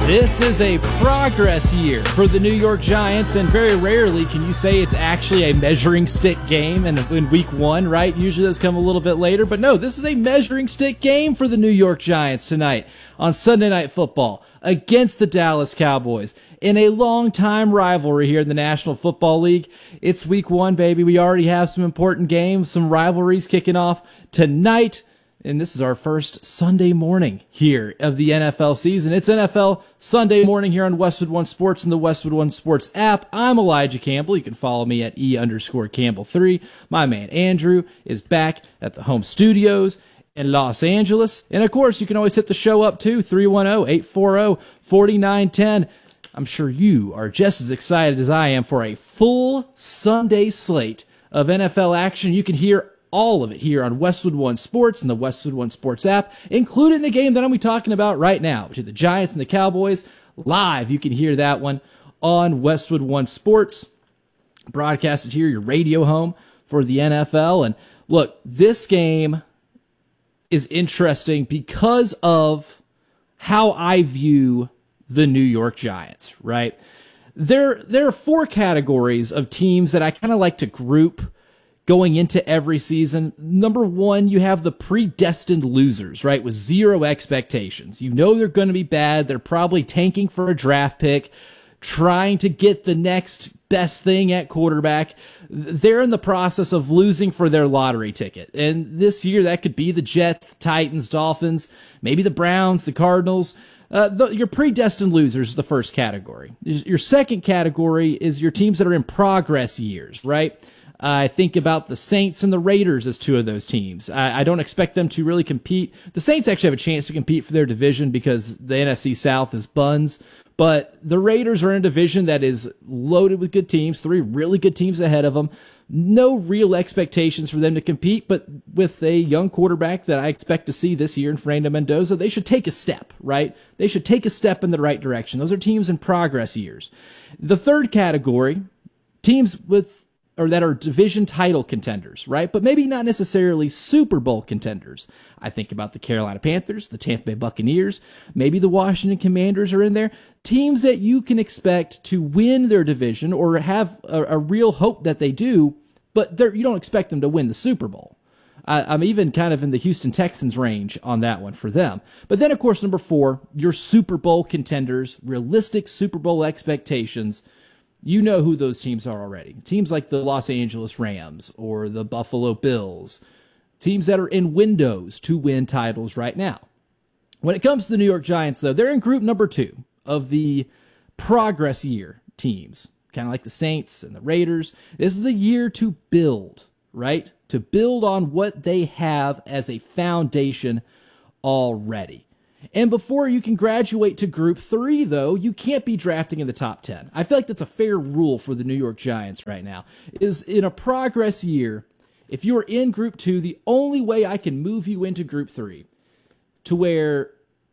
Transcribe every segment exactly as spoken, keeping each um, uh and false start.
This is a progress year for the New York Giants, and very rarely can you say it's actually a measuring stick game in, in week one, right? Usually those come a little bit later, but no, this is a measuring stick game for the New York Giants tonight on Sunday Night Football against the Dallas Cowboys in a long-time rivalry here in the National Football League. It's week one, baby. We already have some important games, some rivalries kicking off tonight. And this is our first Sunday morning here of the N F L season. It's N F L Sunday morning here on Westwood One Sports and the Westwood One Sports app. I'm Elijah Campbell. You can follow me at E underscore Campbell three. My man Andrew is back at the home studios in Los Angeles. And of course, you can always hit the show up too, three one zero, eight four zero, four nine one zero. I'm sure you are just as excited as I am for a full Sunday slate of N F L action. You can hear all of it here on Westwood One Sports and the Westwood One Sports app, including the game that I'm talking about right now, between the Giants and the Cowboys. Live, you can hear that one on Westwood One Sports, broadcasted here, your radio home for the N F L. And look, this game is interesting because of how I view the New York Giants, right? There, there are four categories of teams that I kind of like to group going into every season. Number one, you have the predestined losers, right? With zero expectations. You know they're going to be bad. They're probably tanking for a draft pick, trying to get the next best thing at quarterback. They're in the process of losing for their lottery ticket. And this year, that could be the Jets, Titans, Dolphins, maybe the Browns, the Cardinals. Uh, the, your predestined losers is the first category. Your second category is your teams that are in progress years, right? I think about the Saints and the Raiders as two of those teams. I, I don't expect them to really compete. The Saints actually have a chance to compete for their division because the N F C South is buns. But the Raiders are in a division that is loaded with good teams, three really good teams ahead of them. No real expectations for them to compete, but with a young quarterback that I expect to see this year in Fernando Mendoza, they should take a step, right? They should take a step in the right direction. Those are teams in progress years. The third category, teams with or that are division title contenders, right? But maybe not necessarily Super Bowl contenders. I think about the Carolina Panthers, the Tampa Bay Buccaneers, maybe the Washington Commanders are in there. Teams that you can expect to win their division or have a, a real hope that they do, but you don't expect them to win the Super Bowl. I, I'm even kind of in the Houston Texans range on that one for them. But then, of course, number four, your Super Bowl contenders, realistic Super Bowl expectations. You know who those teams are already. Teams like the Los Angeles Rams or the Buffalo Bills. Teams that are in windows to win titles right now. When it comes to the New York Giants, though, they're in group number two of the progress year teams. Kind of like the Saints and the Raiders. This is a year to build, right? To build on what they have as a foundation already. And before you can graduate to group three, though, you can't be drafting in the top ten. I feel like that's a fair rule for the New York Giants right now. Is in a progress year, if you are in group two, the only way I can move you into group three to where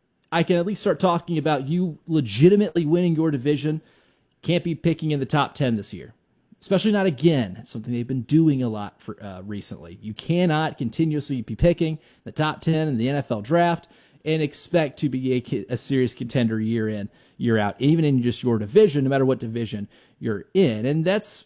I can at least start talking about you legitimately winning your division, can't be picking in the top ten this year. Especially not again. It's something they've been doing a lot for uh, recently. You cannot continuously be picking the top ten in the N F L draft and expect to be a, a serious contender year in, year out, even in just your division, no matter what division you're in. And that's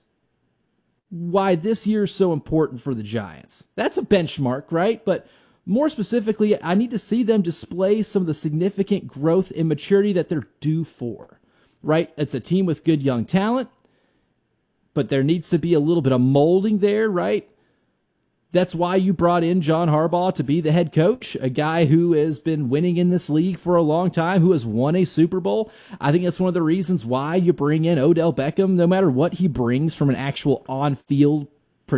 why this year is so important for the Giants. That's a benchmark, right? But more specifically, I need to see them display some of the significant growth and maturity that they're due for, right? It's a team with good young talent, but there needs to be a little bit of molding there, right? That's why you brought in John Harbaugh to be the head coach, a guy who has been winning in this league for a long time, who has won a Super Bowl. I think that's one of the reasons why you bring in Odell Beckham, no matter what he brings from an actual on-field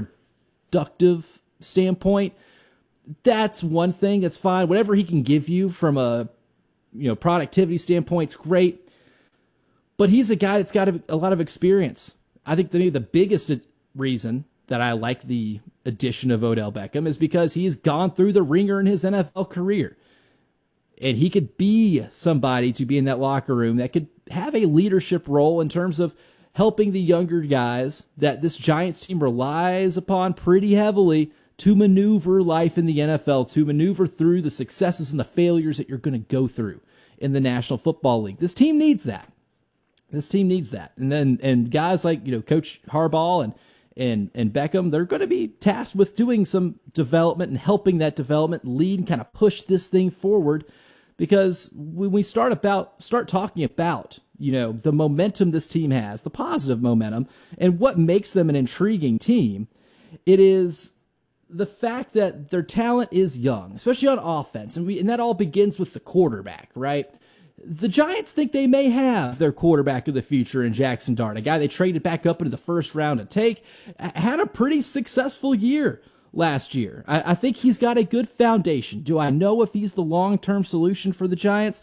productive standpoint. That's one thing that's fine. Whatever he can give you from a you know productivity standpoint is great. But he's a guy that's got a, a lot of experience. I think maybe the biggest reason that I like the addition of Odell Beckham is because he's gone through the ringer in his N F L career. And he could be somebody to be in that locker room that could have a leadership role in terms of helping the younger guys that this Giants team relies upon pretty heavily to maneuver life in the N F L, to maneuver through the successes and the failures that you're going to go through in the National Football League. This team needs that. This team needs that. And then and guys like, you know, Coach Harbaugh and and and Beckham, they're going to be tasked with doing some development and helping that development lead and kind of push this thing forward. Because when we start about start talking about, you know, the momentum this team has, the positive momentum, and what makes them an intriguing team, it is the fact that their talent is young, especially on offense, and we and that all begins with the quarterback, right? The Giants think they may have their quarterback of the future in Jackson Dart, a guy they traded back up into the first round to take, had a pretty successful year last year. I, I think he's got a good foundation. Do I know if he's the long-term solution for the Giants?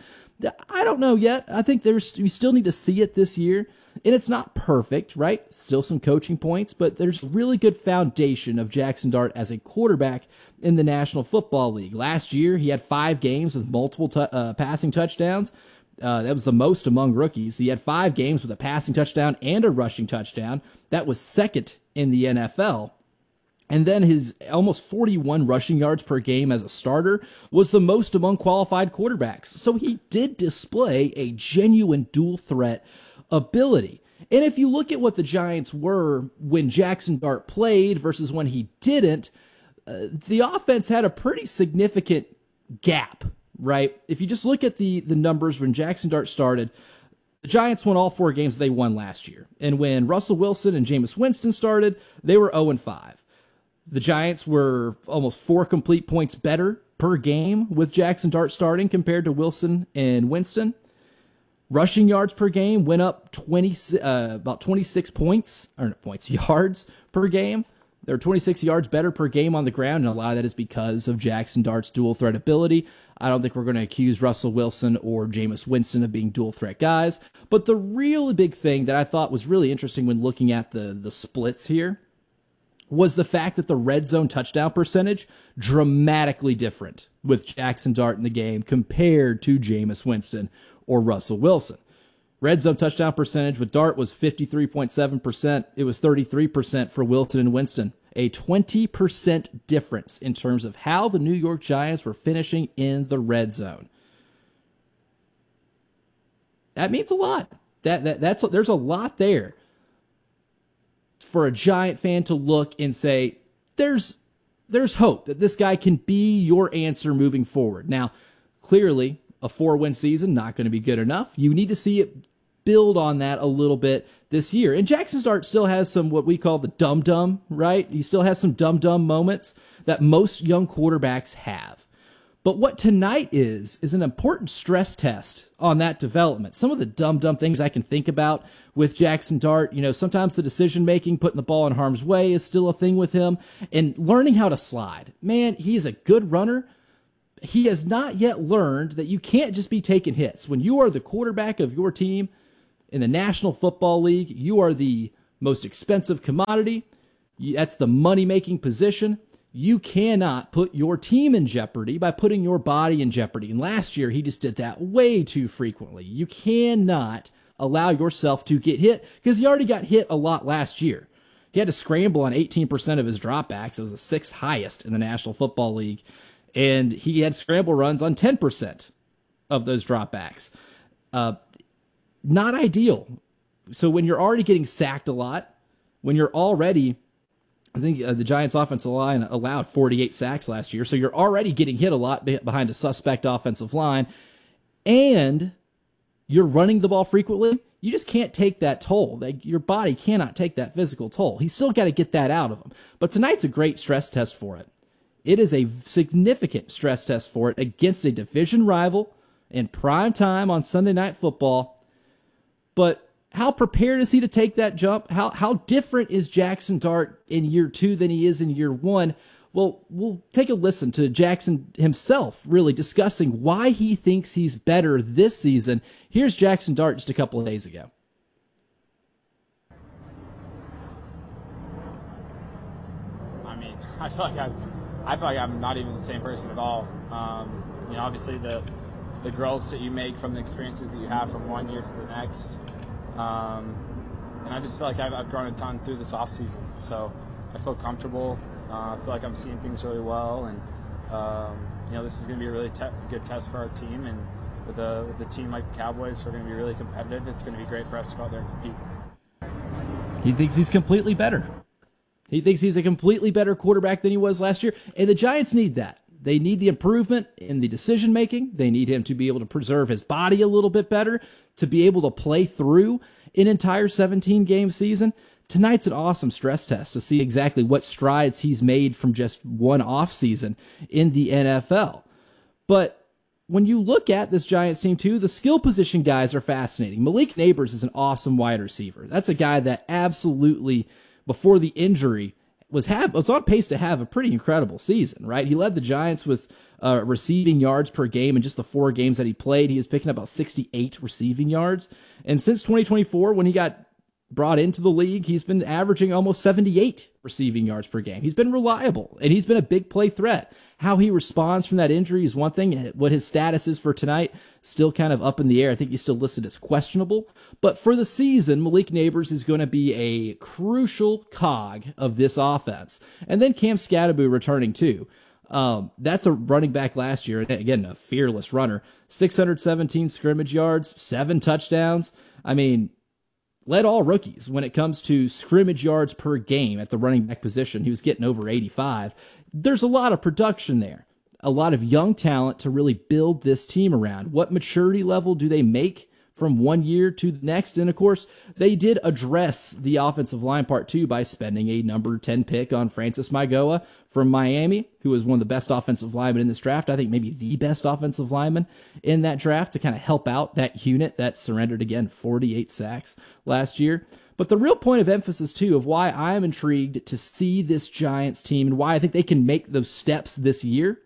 I don't know yet. I think there's we still need to see it this year. And it's not perfect, right? Still some coaching points, but there's a really good foundation of Jackson Dart as a quarterback in the National Football League. Last year, he had five games with multiple t- uh, passing touchdowns. Uh, that was the most among rookies. He had five games with a passing touchdown and a rushing touchdown. That was second in the N F L. And then his almost forty-one rushing yards per game as a starter was the most among qualified quarterbacks. So he did display a genuine dual threat ability. And if you look at what the Giants were when Jackson Dart played versus when he didn't, uh, the offense had a pretty significant gap, right? If you just look at the, the numbers when Jackson Dart started, the Giants won all four games they won last year. And when Russell Wilson and Jameis Winston started, they were oh and five. The Giants were almost four complete points better per game with Jackson Dart starting compared to Wilson and Winston. Rushing yards per game went up twenty, uh, about twenty-six points, or not points, yards per game. They're twenty-six yards better per game on the ground, and a lot of that is because of Jackson Dart's dual threat ability. I don't think we're going to accuse Russell Wilson or Jameis Winston of being dual threat guys. But the real big thing that I thought was really interesting when looking at the, the splits here was the fact that the red zone touchdown percentage dramatically different with Jackson Dart in the game compared to Jameis Winston or Russell Wilson. Red zone touchdown percentage with Dart was fifty-three point seven percent. It was thirty-three percent for Wilson and Winston. A twenty percent difference in terms of how the New York Giants were finishing in the red zone. That means a lot. That, that that's there's a lot there for a Giant fan to look and say, there's there's hope that this guy can be your answer moving forward. Now, clearly, a four-win season, not going to be good enough. You need to see it build on that a little bit this year. And Jackson Dart still has some what we call the dum-dum, right? He still has some dum-dum moments that most young quarterbacks have. But what tonight is, is an important stress test on that development. Some of the dum-dum things I can think about with Jackson Dart, you know, sometimes the decision-making, putting the ball in harm's way is still a thing with him, and learning how to slide. Man, he is a good runner. He has not yet learned that you can't just be taking hits. When you are the quarterback of your team in the National Football League, you are the most expensive commodity. That's the money-making position. You cannot put your team in jeopardy by putting your body in jeopardy. And last year, he just did that way too frequently. You cannot allow yourself to get hit because he already got hit a lot last year. He had to scramble on eighteen percent of his dropbacks. It was the sixth highest in the National Football League. And he had scramble runs on ten percent of those dropbacks. Uh, not ideal. So when you're already getting sacked a lot, when you're already, I think uh, the Giants' offensive line allowed forty-eight sacks last year, so you're already getting hit a lot behind a suspect offensive line, and you're running the ball frequently, you just can't take that toll. Your body cannot take that physical toll. He's still got to get that out of him. But tonight's a great stress test for it. It is a significant stress test for it against a division rival in prime time on Sunday Night Football. But how prepared is he to take that jump? How how different is Jackson Dart in year two than he is in year one? Well, we'll take a listen to Jackson himself really discussing why he thinks he's better this season. Here's Jackson Dart just a couple of days ago. I mean, I feel like I've I feel like I'm not even the same person at all. Um, you know, obviously the the growth that you make from the experiences that you have from one year to the next. Um, and I just feel like I've, I've grown a ton through this offseason. So I feel comfortable. Uh, I feel like I'm seeing things really well. And, um, you know, this is going to be a really te- good test for our team. And with a, with a team like the Cowboys who are going to be really competitive, it's going to be great for us to go out there and compete. He thinks he's completely better. He thinks he's a completely better quarterback than he was last year, and the Giants need that. They need the improvement in the decision-making. They need him to be able to preserve his body a little bit better, to be able to play through an entire seventeen-game season. Tonight's an awesome stress test to see exactly what strides he's made from just one offseason in the N F L. But when you look at this Giants team, too, the skill position guys are fascinating. Malik Nabers is an awesome wide receiver. That's a guy that absolutely, before the injury, was have was on pace to have a pretty incredible season, right? He led the Giants with uh, receiving yards per game in just the four games that he played. He was picking up about sixty-eight receiving yards. And since twenty twenty-four, when he got brought into the league, he's been averaging almost seventy-eight receiving yards per game. He's been reliable, and he's been a big play threat. How he responds from that injury is one thing. What his status is for tonight, still kind of up in the air. I think he's still listed as questionable. But for the season, Malik Nabers is going to be a crucial cog of this offense. And then Cam Scatterby returning too. Um, that's a running back last year. And again, a fearless runner. six hundred seventeen scrimmage yards, seven touchdowns. I mean, led all rookies when it comes to scrimmage yards per game at the running back position. He was getting over eighty-five. There's a lot of production there, a lot of young talent to really build this team around. What maturity level do they make from one year to the next? And of course, they did address the offensive line part two by spending a number ten pick on Francis Maigoa from Miami, who was one of the best offensive linemen in this draft. I think maybe the best offensive lineman in that draft, to kind of help out that unit that surrendered, again, forty-eight sacks last year. But the real point of emphasis, too, of why I am intrigued to see this Giants team and why I think they can make those steps this year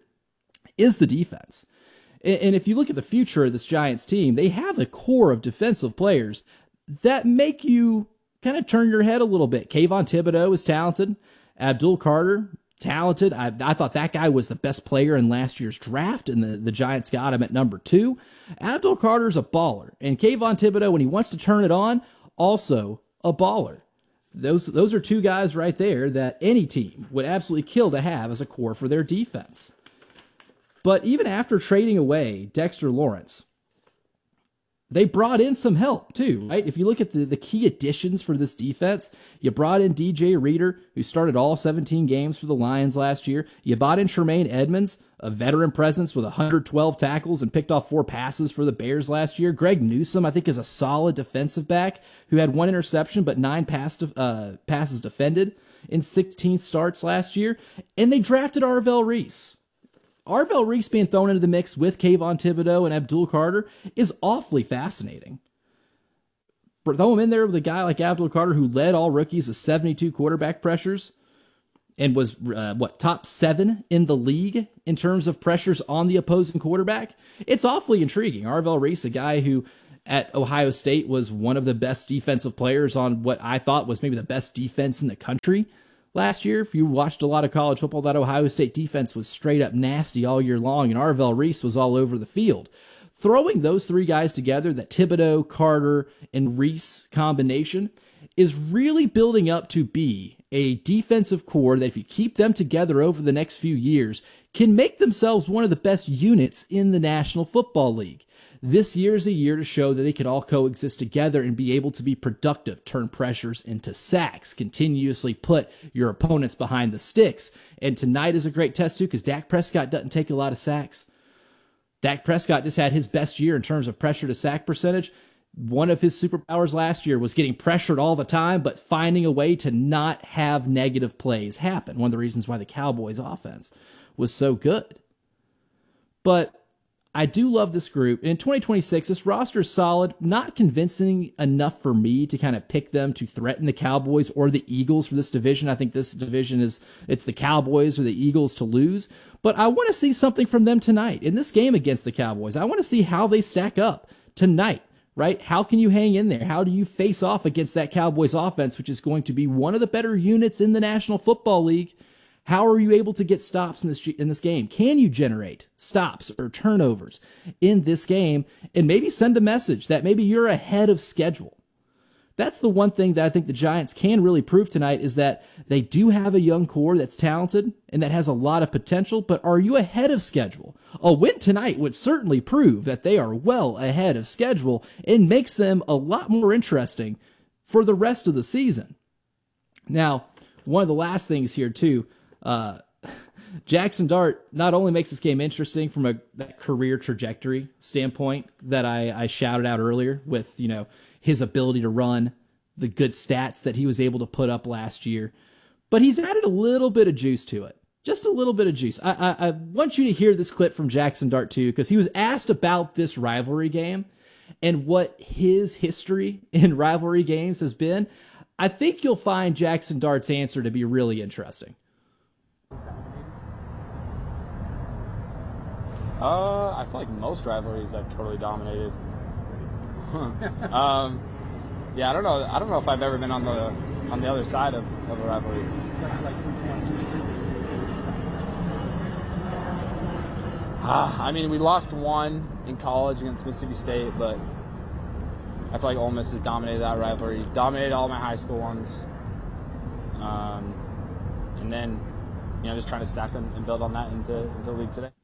is the defense. And if you look at the future of this Giants team, they have a core of defensive players that make you kind of turn your head a little bit. Kayvon Thibodeau is talented. Abdul Carter, talented. I, I thought that guy was the best player in last year's draft, and the, the Giants got him at number two. Abdul Carter's a baller. And Kayvon Thibodeau, when he wants to turn it on, also a baller. Those, those are two guys right there that any team would absolutely kill to have as a core for their defense. But even after trading away Dexter Lawrence, they brought in some help too, right? If you look at the, the key additions for this defense, you brought in D J Reader, who started all seventeen games for the Lions last year. You brought in Tremaine Edmonds, a veteran presence with one hundred twelve tackles and picked off four passes for the Bears last year. Greg Newsome, I think, is a solid defensive back who had one interception but nine pass, uh, passes defended in sixteen starts last year. And they drafted Arvell Reese. Arvell Reese being thrown into the mix with Kayvon Thibodeau and Abdul Carter is awfully fascinating. Throw him in there with a guy like Abdul Carter, who led all rookies with seventy-two quarterback pressures and was, uh, what, top seven in the league in terms of pressures on the opposing quarterback. It's awfully intriguing. Arvell Reese, a guy who at Ohio State was one of the best defensive players on what I thought was maybe the best defense in the country last year. If you watched a lot of college football, that Ohio State defense was straight up nasty all year long, and Arvell Reese was all over the field. Throwing those three guys together, that Thibodeau, Carter, and Reese combination, is really building up to be a defensive core that, if you keep them together over the next few years, can make themselves one of the best units in the National Football League. This year is a year to show that they can all coexist together and be able to be productive, turn pressures into sacks, continuously put your opponents behind the sticks. And tonight is a great test, too, because Dak Prescott doesn't take a lot of sacks. Dak Prescott just had his best year in terms of pressure to sack percentage. One of his superpowers last year was getting pressured all the time, but finding a way to not have negative plays happen. One of the reasons why the Cowboys' offense was so good. But I do love this group. In twenty twenty-six, this roster is solid, not convincing enough for me to kind of pick them to threaten the Cowboys or the Eagles for this division. I think this division is, it's the Cowboys or the Eagles to lose. But I want to see something from them tonight in this game against the Cowboys. I want to see how they stack up tonight, right? How can you hang in there? How do you face off against that Cowboys offense, which is going to be one of the better units in the National Football League? How are you able to get stops in this in this game? Can you generate stops or turnovers in this game and maybe send a message that maybe you're ahead of schedule? That's the one thing that I think the Giants can really prove tonight is that they do have a young core that's talented and that has a lot of potential, but are you ahead of schedule? A win tonight would certainly prove that they are well ahead of schedule and makes them a lot more interesting for the rest of the season. Now, one of the last things here too, uh, Jackson Dart not only makes this game interesting from a that career trajectory standpoint that I, I shouted out earlier with, you know, his ability to run, the good stats that he was able to put up last year, but he's added a little bit of juice to it. Just a little bit of juice. I, I, I want you to hear this clip from Jackson Dart too, because he was asked about this rivalry game and what his history in rivalry games has been. I think you'll find Jackson Dart's answer to be really interesting. Uh, I feel like most rivalries I've totally dominated. um, yeah, I don't know. I don't know if I've ever been on the on the other side of, of a rivalry. Ah, I mean, we lost one in college against Mississippi State, but I feel like Ole Miss has dominated that rivalry. Dominated all my high school ones, um, and then you know just trying to stack them and build on that into into the league today.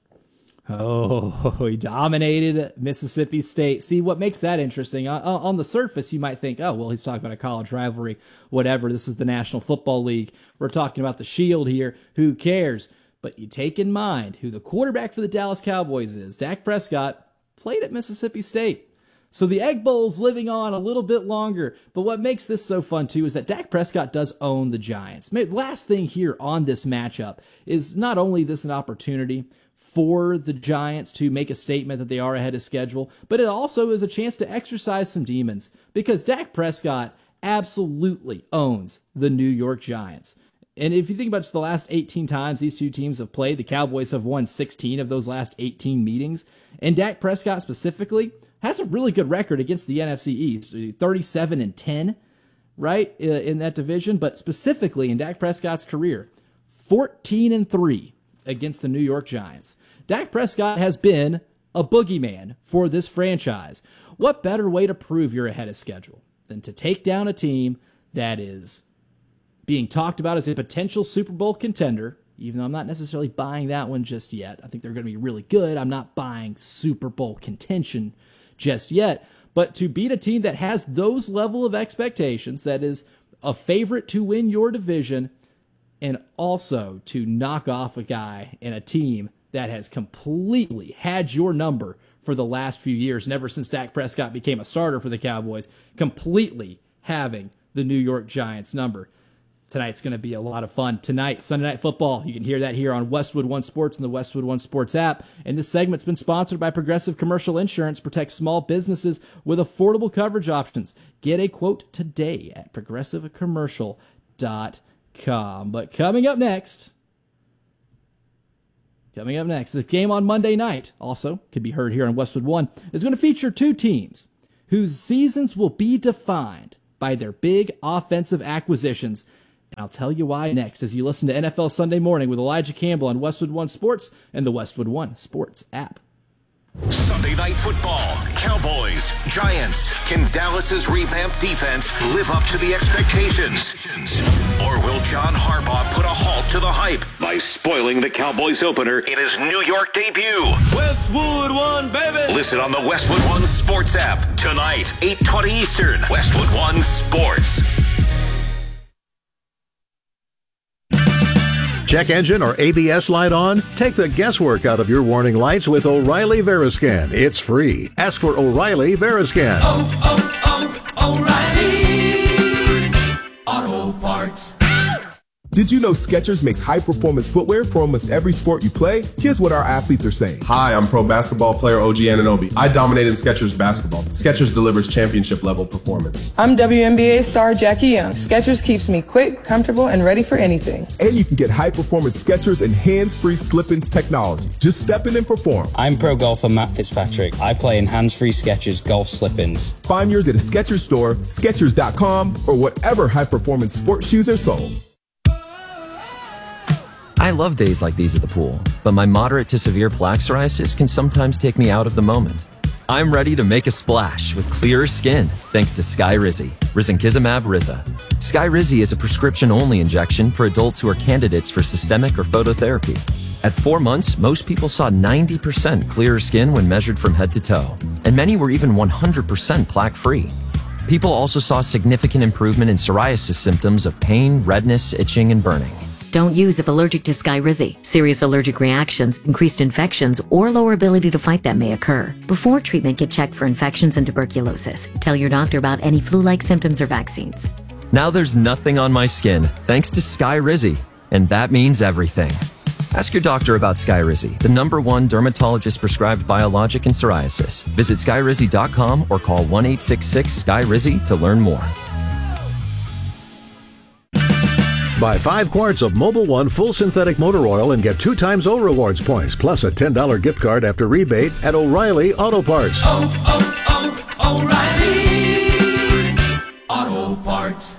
Oh, he dominated Mississippi State. See, what makes that interesting, uh, on the surface, you might think, oh, well, he's talking about a college rivalry, whatever. This is the National Football League. We're talking about the Shield here. Who cares? But you take in mind who the quarterback for the Dallas Cowboys is. Dak Prescott played at Mississippi State. So the Egg Bowl's living on a little bit longer. But what makes this so fun, too, is that Dak Prescott does own the Giants. Last thing here on this matchup is not only this an opportunity for the Giants to make a statement that they are ahead of schedule, but it also is a chance to exercise some demons because Dak Prescott absolutely owns the New York Giants. And if you think about just the last eighteen times these two teams have played, the Cowboys have won sixteen of those last eighteen meetings. And Dak Prescott specifically has a really good record against the N F C East, thirty-seven and ten, right, in that division. But specifically in Dak Prescott's career, fourteen and three against the New York Giants. Dak Prescott has been a boogeyman for this franchise. What better way to prove you're ahead of schedule than to take down a team that is being talked about as a potential Super Bowl contender, even though I'm not necessarily buying that one just yet. I think they're going to be really good. I'm not buying Super Bowl contention just yet. But to beat a team that has those level of expectations, that is a favorite to win your division, and also to knock off a guy and a team that has completely had your number for the last few years, and ever since Dak Prescott became a starter for the Cowboys, completely having the New York Giants number. Tonight's going to be a lot of fun. Tonight, Sunday Night Football. You can hear that here on Westwood One Sports and the Westwood One Sports app. And this segment's been sponsored by Progressive Commercial Insurance. Protect small businesses with affordable coverage options. Get a quote today at progressive commercial dot com. But coming up next, coming up next, the game on Monday night, also could be heard here on Westwood One, is going to feature two teams whose seasons will be defined by their big offensive acquisitions. And I'll tell you why next as you listen to N F L Sunday Morning with Elijah Campbell on Westwood One Sports and the Westwood One Sports app. Sunday Night Football, Cowboys, Giants. Can Dallas's revamped defense live up to the expectations? Or will John Harbaugh put a halt to the hype by spoiling the Cowboys opener in his New York debut? Westwood One, baby! Listen on the Westwood One Sports app tonight, eight twenty Eastern. Westwood One Sports. Check engine or A B S light on? Take the guesswork out of your warning lights with O'Reilly Veriscan. It's free. Ask for O'Reilly Veriscan. Oh, oh, oh, O'Reilly Auto Parts. Did you know Skechers makes high-performance footwear for almost every sport you play? Here's what our athletes are saying. Hi, I'm pro basketball player O G Anunoby. I dominated in Skechers basketball. Skechers delivers championship-level performance. I'm W N B A star Jackie Young. Skechers keeps me quick, comfortable, and ready for anything. And you can get high-performance Skechers and hands-free slip-ins technology. Just step in and perform. I'm pro golfer Matt Fitzpatrick. I play in hands-free Skechers golf slip-ins. Find yours at a Skechers store, Skechers dot com, or whatever high-performance sports shoes are sold. I love days like these at the pool, but my moderate to severe plaque psoriasis can sometimes take me out of the moment. I'm ready to make a splash with clearer skin thanks to Skyrizi, risankizumab Riza. Skyrizi is a prescription-only injection for adults who are candidates for systemic or phototherapy. At four months, most people saw ninety percent clearer skin when measured from head to toe, and many were even one hundred percent plaque-free. People also saw significant improvement in psoriasis symptoms of pain, redness, itching, and burning. Don't use if allergic to Skyrizi. Serious allergic reactions, increased infections, or lower ability to fight them may occur. Before treatment, get checked for infections and tuberculosis. Tell your doctor about any flu-like symptoms or vaccines. Now there's nothing on my skin thanks to Skyrizi, and that means everything. Ask your doctor about Skyrizi, the number one dermatologist-prescribed biologic in psoriasis. Visit skyrizi dot com or call one eight six six SKYRIZI to learn more. Buy five quarts of Mobil one full synthetic motor oil and get two times O Rewards points, plus a ten dollars gift card after rebate at O'Reilly Auto Parts. Oh, oh, oh, O'Reilly Auto Parts.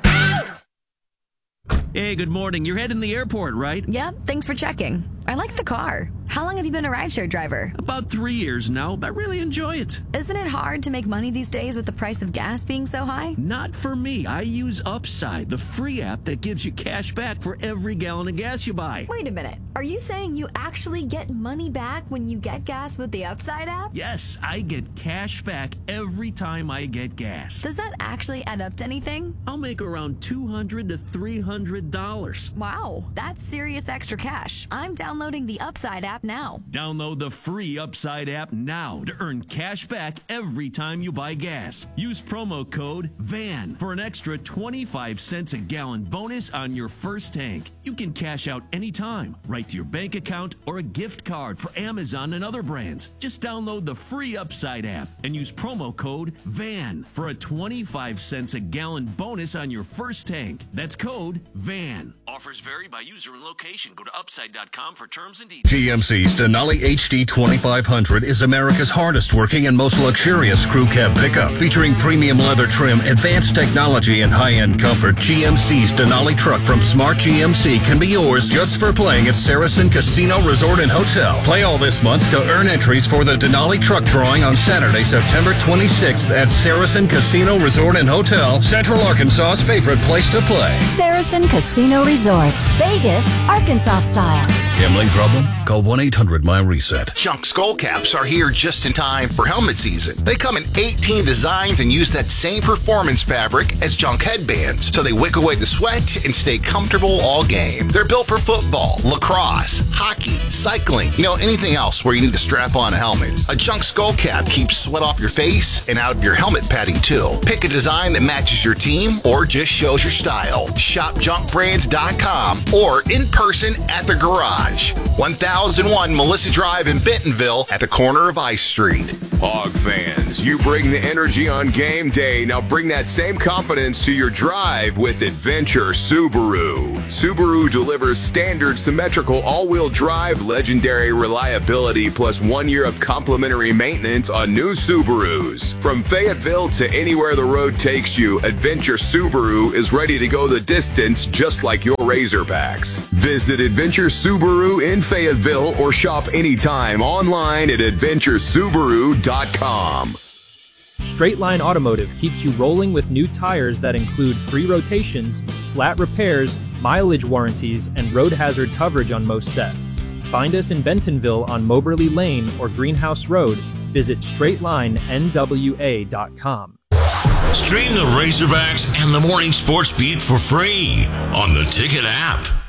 Hey, good morning. You're heading to the airport, right? Yep, thanks for checking. I like the car. How long have you been a rideshare driver? About three years now, but I really enjoy it. Isn't it hard to make money these days with the price of gas being so high? Not for me. I use Upside, the free app that gives you cash back for every gallon of gas you buy. Wait a minute. Are you saying you actually get money back when you get gas with the Upside app? Yes, I get cash back every time I get gas. Does that actually add up to anything? I'll make around two hundred to three hundred dollars. Wow, that's serious extra cash. I'm downloading the Upside app now. Download the free Upside app now to earn cash back every time you buy gas. Use promo code V A N for an extra twenty-five cents a gallon bonus on your first tank. You can cash out anytime, right to your bank account or a gift card for Amazon and other brands. Just download the free Upside app and use promo code V A N for a twenty-five cents a gallon bonus on your first tank. That's code V A N. Offers vary by user and location. Go to upside dot com for terms and details. G M C's Denali H D twenty-five hundred is America's hardest working and most luxurious crew cab pickup. Featuring premium leather trim, advanced technology, and high-end comfort, G M C's Denali truck from Smart G M C can be yours just for playing at Saracen Casino Resort and Hotel. Play all this month to earn entries for the Denali truck drawing on Saturday, September twenty-sixth at Saracen Casino Resort and Hotel, Central Arkansas's favorite place to play. Saracen Casino Resort, Vegas, Arkansas style. Gambling problem? Call one eight hundred my reset. Junk skull caps are here just in time for helmet season. They come in eighteen designs and use that same performance fabric as junk headbands, so they wick away the sweat and stay comfortable all game. They're built for football, lacrosse, hockey, cycling, you know, anything else where you need to strap on a helmet. A junk skull cap keeps sweat off your face and out of your helmet padding too. Pick a design that matches your team or just shows your style. Shop junk brands dot com or in person at the garage. one thousand one Melissa Drive in Bentonville at the corner of Ice Street. Hog fans, you bring the energy on game day. Now bring that same confidence to your drive with Adventure Subaru. Subaru delivers standard symmetrical all-wheel drive, legendary reliability, plus one year of complimentary maintenance on new Subarus. From Fayetteville to anywhere the road takes you, Adventure Subaru is ready to go the distance just like your Razorbacks. Visit Adventure Subaru in Fayetteville or shop anytime online at adventure subaru dot com. Straight Line Automotive keeps you rolling with new tires that include free rotations, flat repairs, mileage warranties, and road hazard coverage on most sets. Find us in Bentonville on Moberly Lane or Greenhouse Road. Visit straight line N W A dot com. Stream the Razorbacks and the Morning Sports Beat for free on the Ticket app.